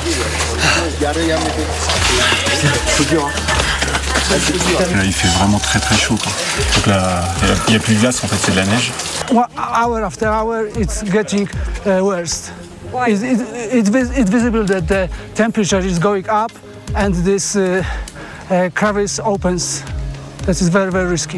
Là, il fait vraiment très très chaud, quoi. Donc là, il n'y a plus de glace, en fait, c'est de la neige. Hour after hour, it's getting worse. It's visible that the temperature is going up and this crevice opens. That is very, very risky.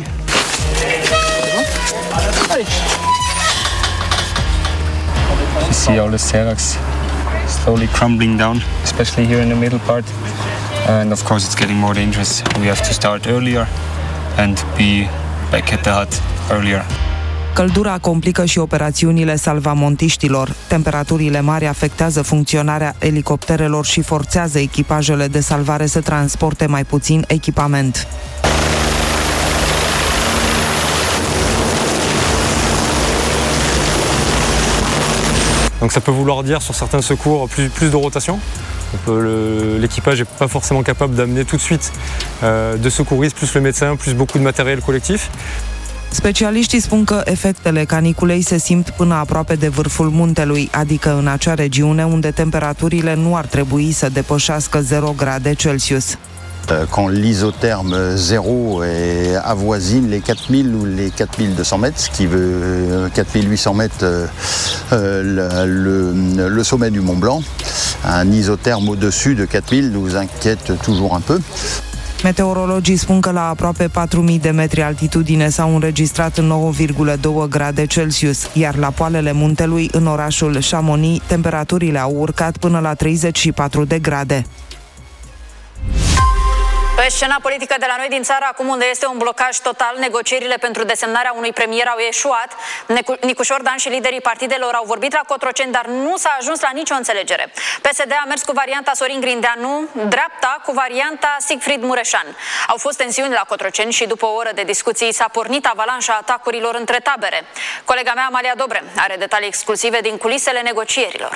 You see all the seracs slowly crumbling down, especially here in the middle part. And of course it's getting more dangerous. We have to start earlier and be back at the hut earlier. Căldura complică și operațiunile salvamontiștilor. Temperaturile mari afectează funcționarea elicopterelor și forțează echipajele de salvare să transporte mai puțin echipament. Donc ça peut vouloir dire sur certains secours plus de rotation. L'équipage n'est pas forcément capable d'amener tout de suite de secouristes, plus le médecin, plus beaucoup de matériel collectif. Specialiștii spun că efectele caniculei se simt până aproape de vârful muntelui, adică în acea regiune unde temperaturile nu ar trebui să depășească 0 grade Celsius. Quand l'isotherme zéro avoisine les 4000 ou les 4200 mètres, ce qui veut 4800 mètres le sommet du Mont Blanc, un isotherme au-dessus de 4000 nous inquiète toujours un peu. Meteorologii spun că la aproape 4000 de metri altitudine s-au înregistrat 9,2 grade Celsius, iar la poalele muntelui, în orașul Chamonix, temperaturile au urcat până la 34 de grade. Pe scena politică de la noi din țară, acum unde este un blocaj total, negocierile pentru desemnarea unui premier au eșuat. Nicușor Dan și liderii partidelor au vorbit la Cotroceni, dar nu s-a ajuns la nicio înțelegere. PSD a mers cu varianta Sorin Grindeanu, dreapta cu varianta Sigfrid Mureșan. Au fost tensiuni la Cotroceni și după o oră de discuții s-a pornit avalanșa atacurilor între tabere. Colega mea, Amalia Dobre, are detalii exclusive din culisele negocierilor.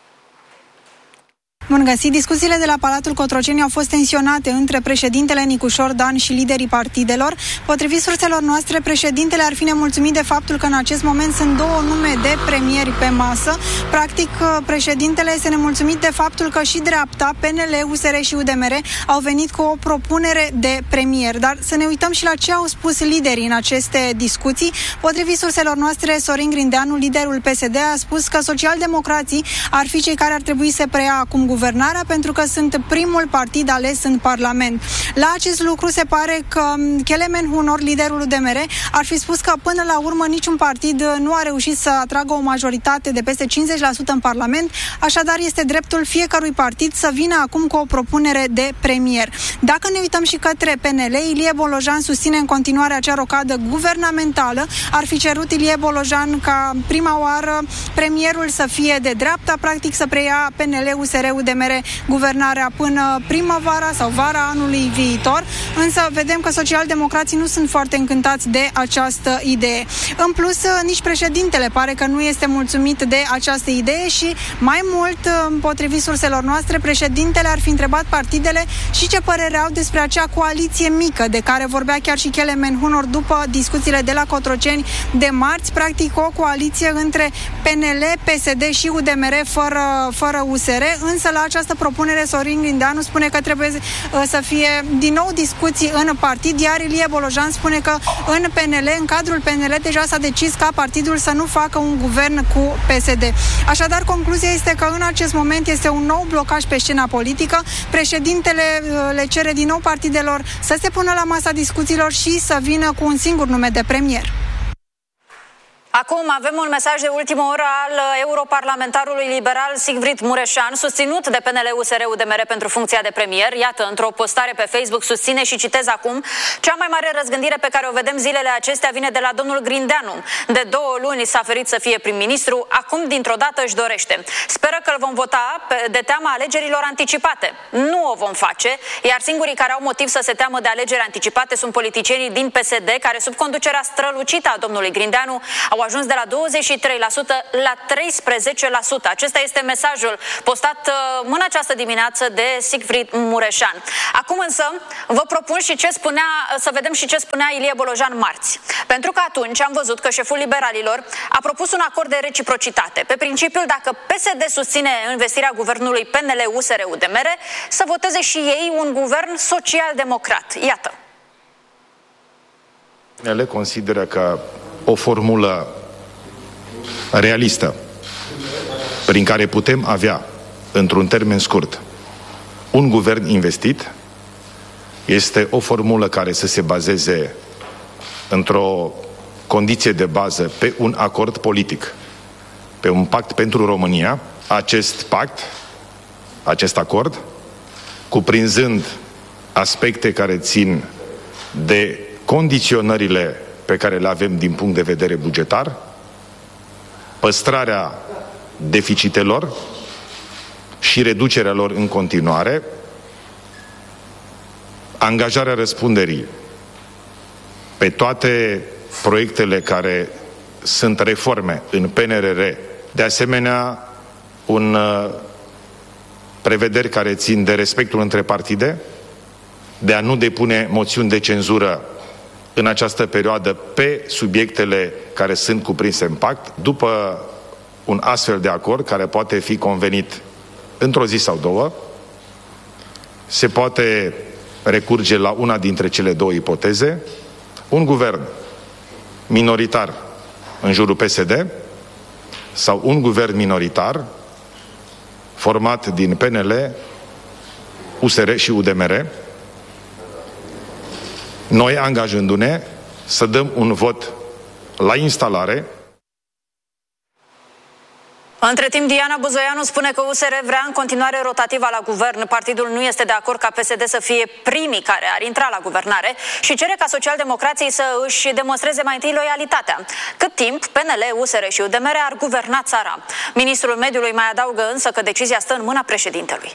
Bun găsit! Discuțiile de la Palatul Cotroceni au fost tensionate între președintele Nicușor Dan și liderii partidelor. Potrivit surselor noastre, președintele ar fi nemulțumit de faptul că în acest moment sunt două nume de premieri pe masă. Practic, președintele este nemulțumit de faptul că și dreapta, PNL, USR și UDMR au venit cu o propunere de premier. Dar să ne uităm și la ce au spus liderii în aceste discuții. Potrivit surselor noastre, Sorin Grindeanu, liderul PSD, a spus că socialdemocrații ar fi cei care ar trebui să preia acum guvernarea pentru că sunt primul partid ales în Parlament. La acest lucru se pare că Kelemen Hunor, liderul UDMR, ar fi spus că până la urmă niciun partid nu a reușit să atragă o majoritate de peste 50% în Parlament, așadar este dreptul fiecărui partid să vină acum cu o propunere de premier. Dacă ne uităm și către PNL, Ilie Bolojan susține în continuare acea rocadă guvernamentală. Ar fi cerut Ilie Bolojan ca prima oară premierul să fie de dreapta, practic să preia PNL, USR, UDMR guvernarea până primăvara sau vara anului viitor, însă vedem că socialdemocrații nu sunt foarte încântați de această idee. În plus, nici președintele pare că nu este mulțumit de această idee și mai mult, potrivit surselor noastre, președintele ar fi întrebat partidele și ce părere au despre acea coaliție mică de care vorbea chiar și Kelemen Hunor după discuțiile de la Cotroceni de marți, practic o coaliție între PNL, PSD și UDMR fără USR, însă la această propunere Sorin Grindeanu spune că trebuie să fie din nou discuții în partid, iar Ilie Bolojan spune că în PNL, în cadrul PNL, deja s-a decis ca partidul să nu facă un guvern cu PSD. Așadar, concluzia este că în acest moment este un nou blocaj pe scena politică. Președintele le cere din nou partidelor să se pună la masa discuțiilor și să vină cu un singur nume de premier. Acum avem un mesaj de ultimă oră al europarlamentarului liberal Sigfrid Mureșan, susținut de PNL, USR, UDMR pentru funcția de premier. Iată, într-o postare pe Facebook susține și citez acum: cea mai mare răzgândire pe care o vedem zilele acestea vine de la domnul Grindeanu. De 2 luni s-a ferit să fie prim-ministru, acum dintr-o dată își dorește. Speră că îl vom vota de teama alegerilor anticipate. Nu o vom face, iar singurii care au motiv să se teamă de alegeri anticipate sunt politicienii din PSD, care sub conducerea strălucită a domnului Grindeanu au ajuns de la 23% la 13%. Acesta este mesajul postat în această dimineață de Sigfrid Mureșan. Acum însă vă propun și să vedem și ce spunea Ilie Bolojan marți. Pentru că atunci am văzut că șeful liberalilor a propus un acord de reciprocitate. Pe principiul, dacă PSD susține investirea guvernului PNL-USR-UDMR, să voteze și ei un guvern social-democrat. Iată. PNL consideră că o formulă realistă prin care putem avea, într-un termen scurt, un guvern investit este o formulă care să se bazeze într-o condiție de bază pe un acord politic, pe un pact pentru România. Acest pact, acest acord, cuprinzând aspecte care țin de condiționările pe care le avem din punct de vedere bugetar, păstrarea deficitelor și reducerea lor în continuare, angajarea răspunderii pe toate proiectele care sunt reforme în PNRR, de asemenea prevederi care țin de respectul între partide, de a nu depune moțiuni de cenzură în această perioadă pe subiectele care sunt cuprinse în pact, după un astfel de acord care poate fi convenit într-o zi sau două, se poate recurge la una dintre cele două ipoteze, un guvern minoritar în jurul PSD sau un guvern minoritar format din PNL, USR și UDMR, noi angajându-ne să dăm un vot la instalare. Între timp, Diana Buzoianu spune că USR vrea în continuare rotativa la guvern. Partidul nu este de acord ca PSD să fie primii care ar intra la guvernare și cere ca socialdemocrații să își demonstreze mai întâi loialitatea. Cât timp PNL, USR și UDMR ar guverna țara. Ministrul Mediului mai adaugă însă că decizia stă în mâna președintelui.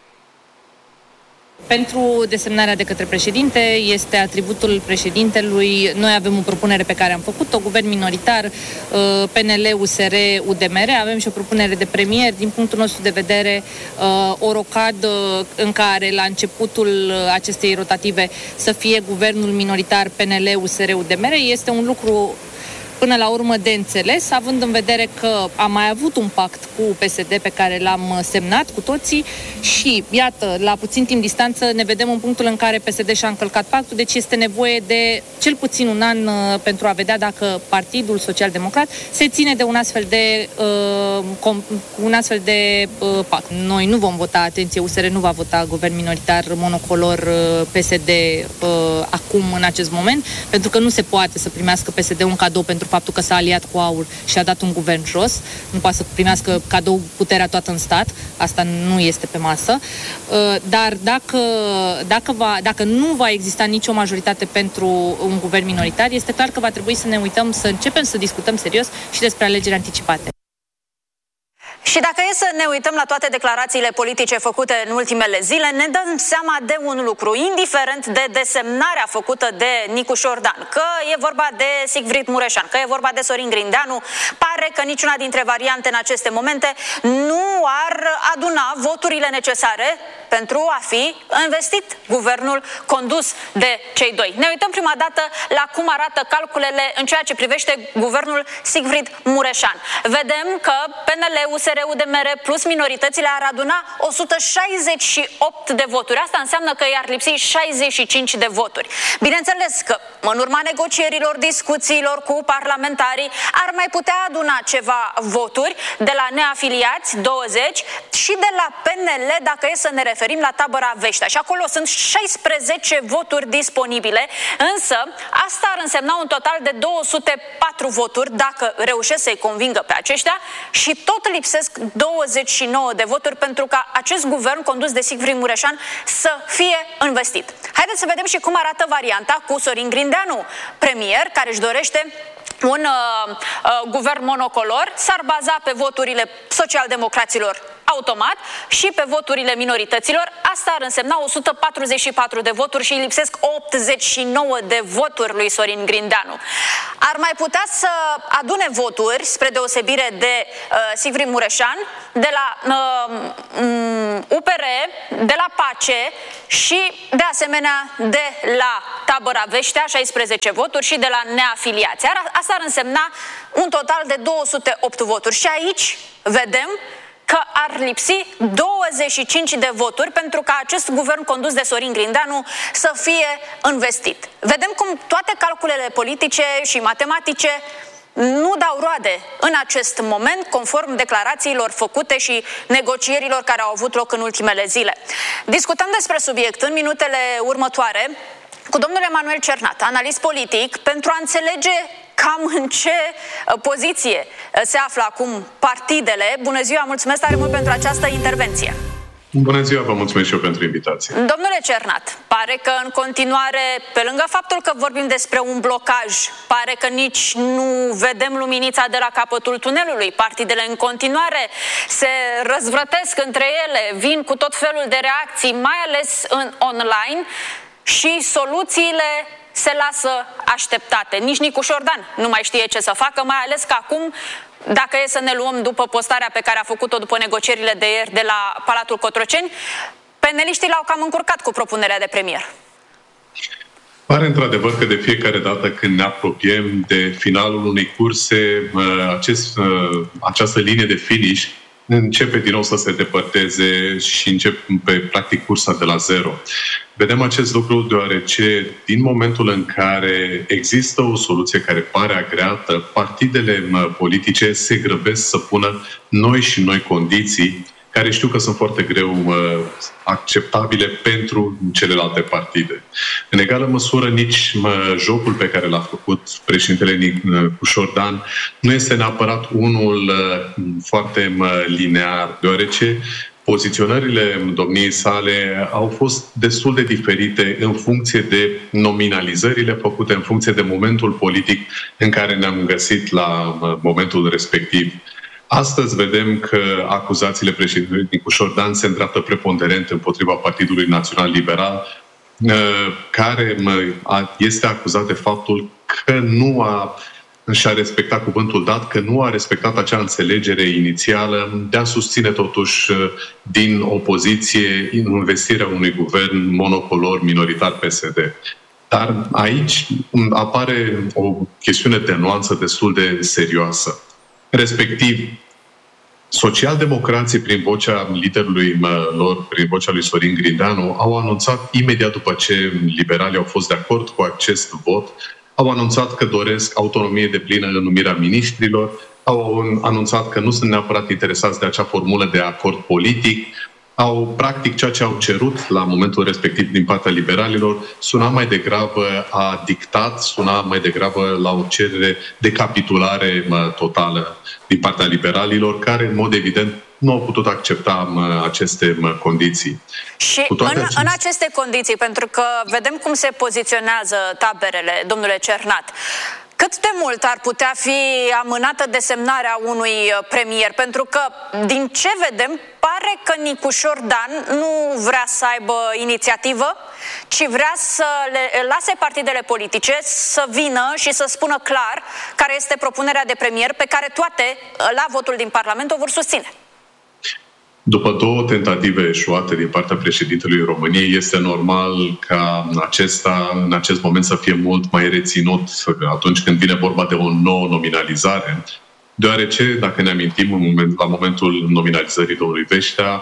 Pentru desemnarea de către președinte este atributul președintelui. Noi avem o propunere pe care am făcut-o, guvern minoritar, PNL, USR, UDMR. Avem și o propunere de premier. Din punctul nostru de vedere, o rocadă în care la începutul acestei rotative să fie guvernul minoritar PNL, USR, UDMR este un lucru până la urmă de înțeles, având în vedere că am mai avut un pact cu PSD pe care l-am semnat cu toții și, iată, la puțin timp distanță ne vedem în punctul în care PSD și-a încălcat pactul, deci este nevoie de cel puțin un an pentru a vedea dacă Partidul Social-Democrat se ține de un astfel de pact. Noi nu vom vota, atenție, USR nu va vota guvern minoritar monocolor PSD acum, în acest moment, pentru că nu se poate să primească PSD un cadou pentru faptul că s-a aliat cu AUR și a dat un guvern jos. Nu poate să primească cadou puterea toată în stat. Asta nu este pe masă. Dar dacă nu va exista nicio majoritate pentru un guvern minoritar, este clar că va trebui să ne uităm, să începem să discutăm serios și despre alegeri anticipate. Și dacă e să ne uităm la toate declarațiile politice făcute în ultimele zile, ne dăm seama de un lucru, indiferent de desemnarea făcută de Nicu Șordan, că e vorba de Sigfrid Mureșan, că e vorba de Sorin Grindeanu, pare că niciuna dintre variante în aceste momente nu ar aduna voturile necesare pentru a fi investit guvernul condus de cei doi. Ne uităm prima dată la cum arată calculele în ceea ce privește guvernul Sigfrid Mureșan. Vedem că PNL, USR, UDMR plus minoritățile ar aduna 168 de voturi. Asta înseamnă că i-ar lipsi 65 de voturi. Bineînțeles că în urma negocierilor, discuțiilor cu parlamentarii ar mai putea aduna ceva voturi de la neafiliați, 20, și de la PNL, dacă e să ne referim la tabăra Veștea. Și acolo sunt 16 voturi disponibile, însă asta ar însemna un total de 204 voturi dacă reușesc să-i convingă pe aceștia și tot lipsesc 29 de voturi pentru ca acest guvern condus de Sigfrid Mureșan să fie investit. Haideți să vedem și cum arată varianta cu Sorin Grindeanu, premier care își dorește un guvern monocolor s-ar baza pe voturile socialdemocraților automat și pe voturile minorităților. Asta ar însemna 144 de voturi și îi lipsesc 89 de voturi lui Sorin Grindeanu. Ar mai putea să adune voturi, spre deosebire de Sigfrid Mureșan, de la UPR, de la PACE și de asemenea de la Tabăra Veștea, 16 voturi, și de la neafiliați. Asta ar însemna un total de 208 voturi. Și aici vedem că ar lipsi 25 de voturi pentru ca acest guvern condus de Sorin Grindeanu să fie învestit. Vedem cum toate calculele politice și matematice nu dau roade în acest moment, conform declarațiilor făcute și negocierilor care au avut loc în ultimele zile. Discutăm despre subiect în minutele următoare cu domnul Emanuel Cernat, analist politic, pentru a înțelege cam în ce poziție se află acum partidele. Bună ziua, mulțumesc tare mult pentru această intervenție. Bună ziua, vă mulțumesc și eu pentru invitație. Domnule Cernat, pare că în continuare, pe lângă faptul că vorbim despre un blocaj, pare că nici nu vedem luminița de la capătul tunelului. Partidele în continuare se răzvrătesc între ele, vin cu tot felul de reacții, mai ales în online, și soluțiile se lasă așteptate. Nici Nicu Șordan nu mai știe ce să facă, mai ales că acum, dacă e să ne luăm după postarea pe care a făcut-o după negocierile de ieri de la Palatul Cotroceni, peneliștii l-au cam încurcat cu propunerea de premier. Pare într-adevăr că de fiecare dată când ne apropiem de finalul unei curse, această linie de finish începe din nou să se depărteze și începe practic cursa de la zero. Vedem acest lucru deoarece din momentul în care există o soluție care pare agreată, partidele politice se grăbesc să pună noi și noi condiții care știu că sunt foarte greu acceptabile pentru celelalte partide. În egală măsură, nici jocul pe care l-a făcut președintele Nicu Șordan nu este neapărat unul foarte linear, deoarece poziționările domniei sale au fost destul de diferite în funcție de nominalizările făcute, în funcție de momentul politic în care ne-am găsit la momentul respectiv. Astăzi vedem că acuzațiile președintelui Nicu Șordan se îndreaptă preponderent împotriva Partidului Național Liberal, care este acuzat de faptul că nu și-a respectat cuvântul dat, că nu a respectat acea înțelegere inițială de a susține totuși din opoziție investirea unui guvern monocolor minoritar PSD. Dar aici apare o chestiune de nuanță destul de serioasă. Respectiv, socialdemocrații, prin vocea liderului lor, prin vocea lui Sorin Grindeanu, au anunțat imediat după ce liberalii au fost de acord cu acest vot, au anunțat că doresc autonomie deplină în numirea miniștrilor, au anunțat că nu sunt neapărat interesați de acea formulă de acord politic, au practic ceea ce au cerut la momentul respectiv din partea liberalilor suna mai degrabă a dictat, suna mai degrabă la o cerere de capitulare totală din partea liberalilor, care în mod evident nu au putut accepta aceste condiții. Și în aceste condiții, pentru că vedem cum se poziționează taberele, domnule Cernat, cât de mult ar putea fi amânată desemnarea unui premier? Pentru că, din ce vedem, pare că Nicu Șordan nu vrea să aibă inițiativă, ci vrea să le lase partidele politice să vină și să spună clar care este propunerea de premier pe care toate, la votul din Parlament, o vor susține. După două tentative eșuate din partea președintelui României, este normal ca acesta, în acest moment, să fie mult mai reținut atunci când vine vorba de o nouă nominalizare, deoarece, dacă ne amintim, la momentul nominalizării domnului Veștea,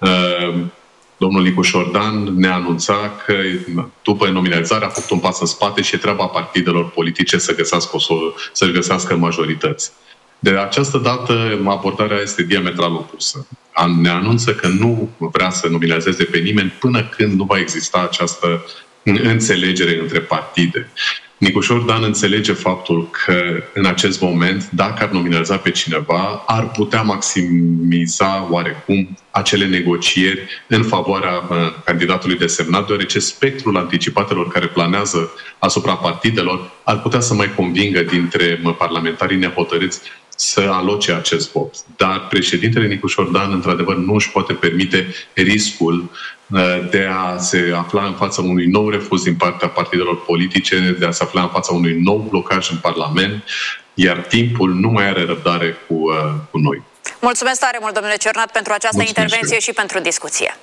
domnul Nicu Șordan ne anunța că după nominalizare a făcut un pas în spate și e treaba partidelor politice să găsească majorități. De această dată, abordarea este diametral opusă. Ne anunță că nu vrea să nominalizeze pe nimeni până când nu va exista această înțelegere între partide. Nicușor Dan înțelege faptul că în acest moment, dacă ar nominaliza pe cineva, ar putea maximiza oarecum acele negocieri în favoarea candidatului desemnat, deoarece spectrul anticipatelor care planează asupra partidelor ar putea să mai convingă dintre parlamentarii nehotărâți să aloce acest vot. Dar președintele Nicușor Dan, într-adevăr, nu își poate permite riscul de a se afla în fața unui nou refuz din partea partidelor politice, de a se afla în fața unui nou blocaj în Parlament, iar timpul nu mai are răbdare cu noi. Mulțumesc tare mult, domnule Cernat, pentru această intervenție și pentru discuție.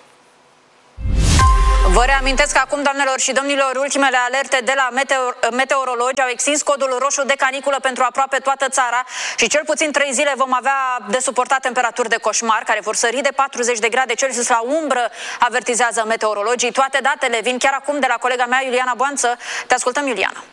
Vă reamintesc acum, doamnelor și domnilor, ultimele alerte de la meteorologi au extins codul roșu de caniculă pentru aproape toată țara și cel puțin 3 zile vom avea de suportat temperaturi de coșmar care vor sări de 40 de grade Celsius la umbră, avertizează meteorologii. Toate datele vin chiar acum de la colega mea, Iuliana Boanță. Te ascultăm, Iuliana.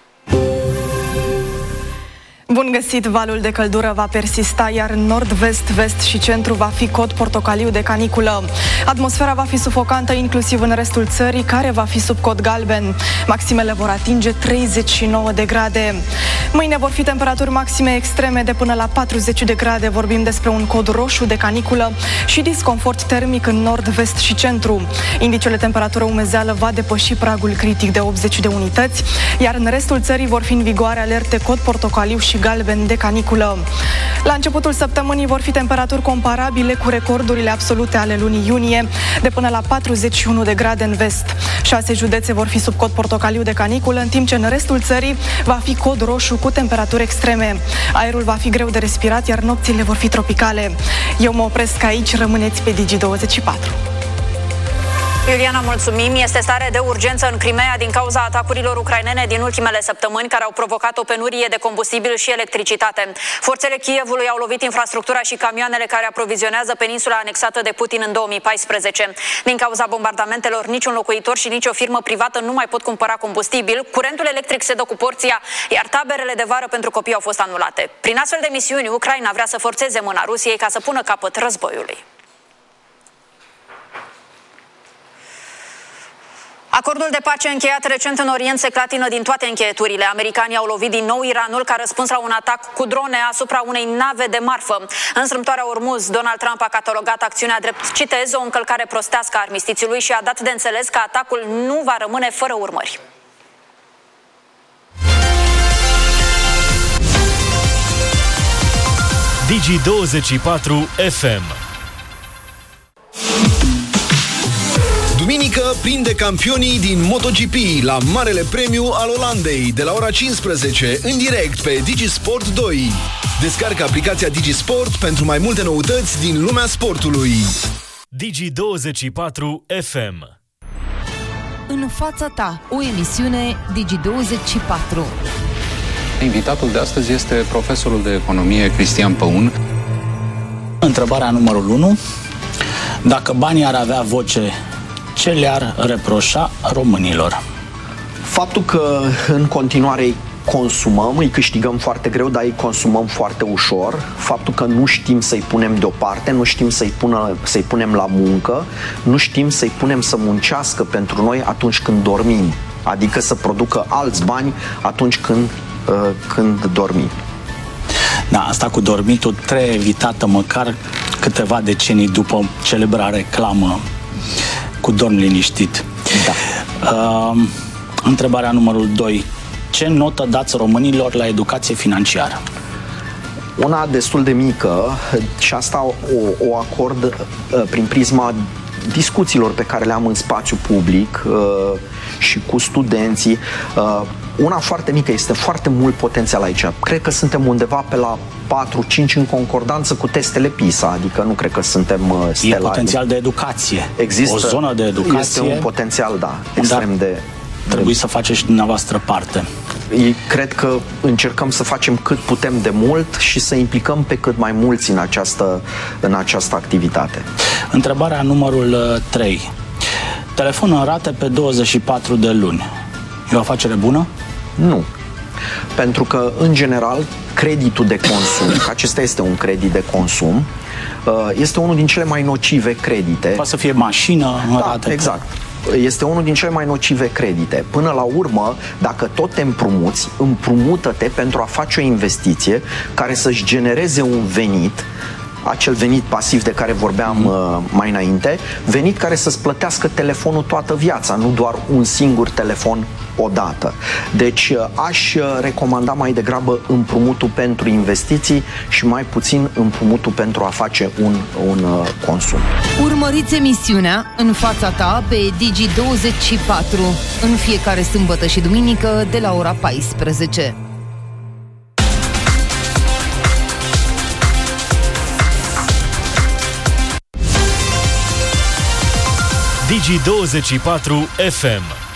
Bun găsit! Valul de căldură va persista, iar nord, vest, vest și centru va fi cod portocaliu de caniculă. Atmosfera va fi sufocantă inclusiv în restul țării, care va fi sub cod galben. Maximele vor atinge 39 de grade. Mâine vor fi temperaturi maxime extreme de până la 40 de grade. Vorbim despre un cod roșu de caniculă și disconfort termic în nord, vest și centru. Indicele temperatură umezeală va depăși pragul critic de 80 de unități, iar în restul țării vor fi în vigoare alerte cod portocaliu și galben de caniculă. La începutul săptămânii vor fi temperaturi comparabile cu recordurile absolute ale lunii iunie, de până la 41 de grade în vest. 6 județe vor fi sub cod portocaliu de caniculă, în timp ce în restul țării va fi cod roșu cu temperaturi extreme. Aerul va fi greu de respirat, iar nopțile vor fi tropicale. Eu mă opresc aici, rămâneți pe Digi24. Iuliana, mulțumim. Este stare de urgență în Crimea din cauza atacurilor ucrainene din ultimele săptămâni care au provocat o penurie de combustibil și electricitate. Forțele Kievului au lovit infrastructura și camioanele care aprovizionează peninsula anexată de Putin în 2014. Din cauza bombardamentelor, niciun locuitor și nicio firmă privată nu mai pot cumpăra combustibil, curentul electric se dă cu porția, iar taberele de vară pentru copii au fost anulate. Prin astfel de misiuni, Ucraina vrea să forțeze mâna Rusiei ca să pună capăt războiului. Acordul de pace încheiat recent în Orient se clatină din toate încheieturile. Americanii au lovit din nou Iranul ca răspuns la un atac cu drone asupra unei nave de marfă. În strâmtoarea Ormuz, Donald Trump a catalogat acțiunea drept, citez, o încălcare prostească a armistițiului și a dat de înțeles că atacul nu va rămâne fără urmări. Digi24 FM. Duminică prinde campionii din MotoGP la Marele Premiu al Olandei de la ora 15 în direct pe Digisport 2. Descarcă aplicația Digisport pentru mai multe noutăți din lumea sportului. Digi24 FM. În fața ta, o emisiune Digi24. Invitatul de astăzi este profesorul de economie Cristian Păun. Întrebarea numărul 1. Dacă banii ar avea voce, ce le-ar reproșa românilor? Faptul că în continuare îi consumăm, îi câștigăm foarte greu, dar îi consumăm foarte ușor. Faptul că nu știm să-i punem deoparte, nu știm să-i punem la muncă, nu știm să-i punem să muncească pentru noi atunci când dormim. Adică să producă alți bani atunci când dormim. Da, asta cu dormitul trebuie evitată măcar câteva decenii după celebra reclamă cu dorm liniștit. Da. Întrebarea numărul 2. Ce notă dați românilor la educație financiară? Una destul de mică și asta o acord prin prisma discuțiilor pe care le am în spațiu public și cu studenții. Una foarte mică, este foarte mult potențial aici. Cred că suntem undeva pe la 4-5 în concordanță cu testele PISA, adică nu cred că suntem stelari. E potențial de educație. Există, o zonă de educație. Este un potențial, da, extrem de... Trebuie să faceți și dumneavoastră parte. Cred că încercăm să facem cât putem de mult și să implicăm pe cât mai mulți în această activitate. Întrebarea numărul 3. Telefon în rate pe 24 de luni. E o afacere bună? Nu. Pentru că, în general, creditul de consum, că acesta este un credit de consum, este unul din cele mai nocive credite. Poate să fie mașină în rate. Exact. este unul din cele mai nocive credite. Până la urmă, dacă tot te împrumuți, împrumută-te pentru a face o investiție care să-și genereze un venit, acel venit pasiv de care vorbeam mai înainte, venit care să-ți plătească telefonul toată viața, nu doar un singur telefon odată. Deci aș recomanda mai degrabă împrumutul pentru investiții și mai puțin împrumutul pentru a face un consum. Urmăriți emisiunea În fața ta pe Digi24 în fiecare sâmbătă și duminică de la ora 14. Digi24 FM